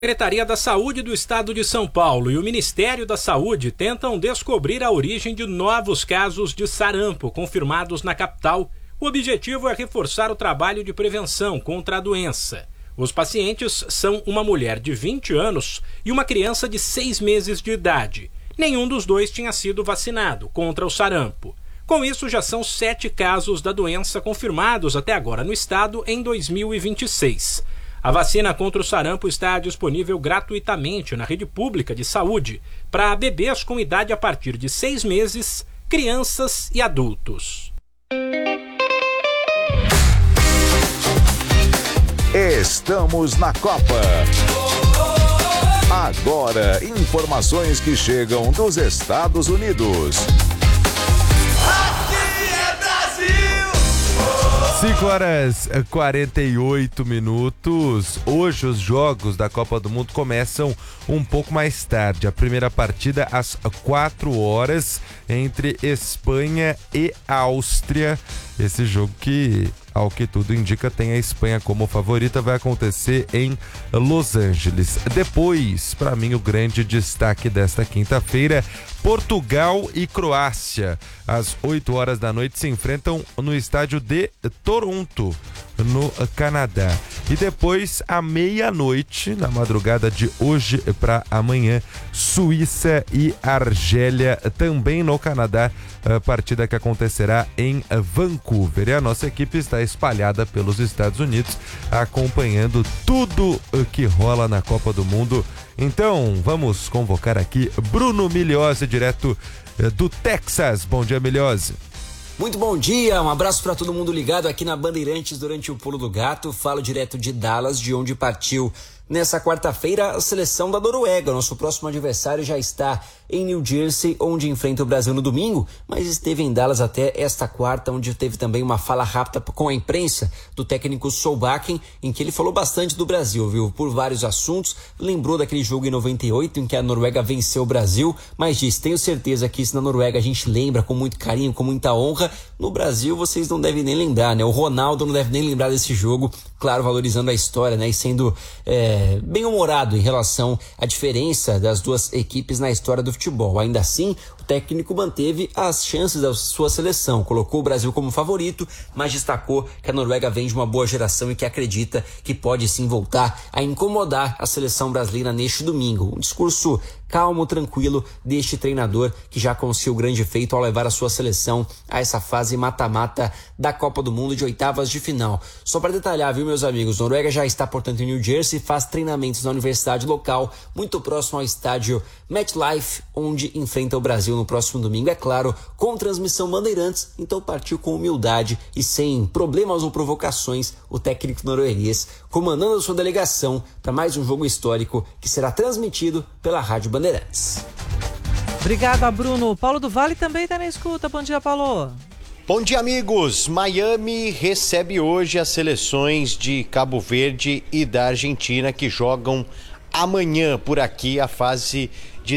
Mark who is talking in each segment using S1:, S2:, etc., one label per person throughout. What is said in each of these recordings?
S1: Secretaria da Saúde do Estado de São Paulo e o Ministério da Saúde tentam descobrir a origem de novos casos de sarampo confirmados na capital. O objetivo é reforçar o trabalho de prevenção contra a doença. Os pacientes são uma mulher de 20 anos e uma criança de 6 meses de idade. Nenhum dos dois tinha sido vacinado contra o sarampo. Com isso, já são 7 casos da doença confirmados até agora no estado em 2026. A vacina contra o sarampo está disponível gratuitamente na rede pública de saúde para bebês com idade a partir de 6 meses, crianças e adultos.
S2: Estamos na Copa. Agora, informações que chegam dos Estados Unidos.
S3: 5h48. Hoje os jogos da Copa do Mundo começam um pouco mais tarde. A primeira partida às 4 horas entre Espanha e Áustria. Esse jogo que, ao que tudo indica, tem a Espanha como favorita, vai acontecer em Los Angeles. Depois, para mim, o grande destaque desta quinta-feira, Portugal e Croácia. Às 8 horas da noite se enfrentam no estádio de Toronto, no Canadá. E depois, à meia-noite, na madrugada de hoje para amanhã, Suíça e Argélia, também no Canadá, a partida que acontecerá em Vancouver. E a nossa equipe está espalhada pelos Estados Unidos, acompanhando tudo que rola na Copa do Mundo. Então, vamos convocar aqui Bruno Migliozzi, direto do Texas. Bom dia, Migliozzi.
S4: Muito bom dia, um abraço para todo mundo ligado aqui na Bandeirantes durante o Pulo do Gato. Falo direto de Dallas, de onde partiu nessa quarta-feira a seleção da Noruega. Nosso próximo adversário já está em New Jersey, onde enfrenta o Brasil no domingo, mas esteve em Dallas até esta quarta, onde teve também uma fala rápida com a imprensa do técnico Solbakken, em que ele falou bastante do Brasil, viu? Por vários assuntos, lembrou daquele jogo em 98, em que a Noruega venceu o Brasil, mas disse, tenho certeza que isso na Noruega a gente lembra com muito carinho, com muita honra. No Brasil vocês não devem nem lembrar, né? O Ronaldo não deve nem lembrar desse jogo, claro, valorizando a história, né? E sendo bem-humorado em relação à diferença das duas equipes na história do futebol. Ainda assim, o técnico manteve as chances da sua seleção, colocou o Brasil como favorito, mas destacou que a Noruega vem de uma boa geração e que acredita que pode sim voltar a incomodar a seleção brasileira neste domingo. Um discurso calmo, tranquilo deste treinador que já conseguiu grande feito ao levar a sua seleção a essa fase mata-mata da Copa do Mundo de oitavas de final. Só para detalhar, viu, meus amigos, Noruega já está, portanto, em New Jersey, faz treinamentos na universidade local, muito próximo ao estádio MetLife, onde enfrenta o Brasil no próximo domingo, é claro, com transmissão Bandeirantes, então partiu com humildade e sem problemas ou provocações o técnico norueguês, comandando a sua delegação para mais um jogo histórico que será transmitido pela Rádio Bandeirantes.
S5: Obrigada, Bruno. Paulo do Vale também está na escuta. Bom dia, Paulo.
S6: Bom dia, amigos. Miami recebe hoje as seleções de Cabo Verde e da Argentina que jogam amanhã por aqui a fase de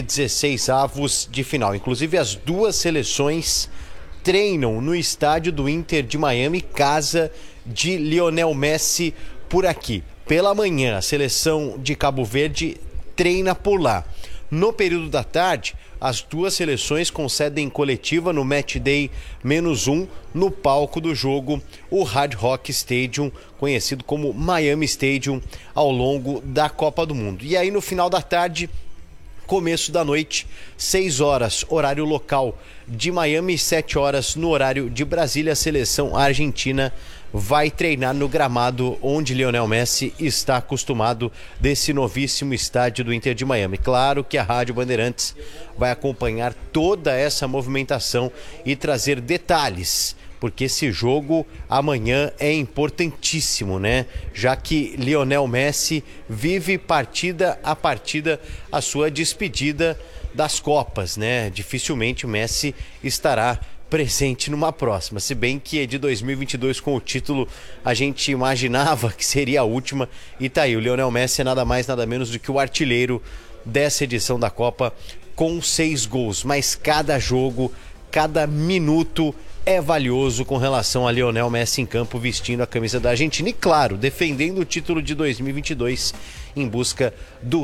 S6: 16avos de final. Inclusive, as duas seleções treinam no estádio do Inter de Miami, casa de Lionel Messi por aqui. Pela manhã, a seleção de Cabo Verde treina por lá. No período da tarde, as duas seleções concedem coletiva no Match Day -1 no palco do jogo, o Hard Rock Stadium, conhecido como Miami Stadium, ao longo da Copa do Mundo. E aí no final da tarde, começo da noite, 6 horas, horário local de Miami, 7 horas no horário de Brasília, a seleção argentina vai treinar no gramado onde Lionel Messi está acostumado, desse novíssimo estádio do Inter de Miami. Claro que a Rádio Bandeirantes vai acompanhar toda essa movimentação e trazer detalhes, porque esse jogo amanhã é importantíssimo, né? Já que Lionel Messi vive partida a partida a sua despedida das Copas, né? Dificilmente o Messi estará presente numa próxima, se bem que de 2022 com o título a gente imaginava que seria a última, e tá aí, o Lionel Messi é nada mais nada menos do que o artilheiro dessa edição da Copa com 6 gols, mas cada jogo, cada minuto é valioso com relação a Lionel Messi em campo vestindo a camisa da Argentina e, claro, defendendo o título de 2022 em busca do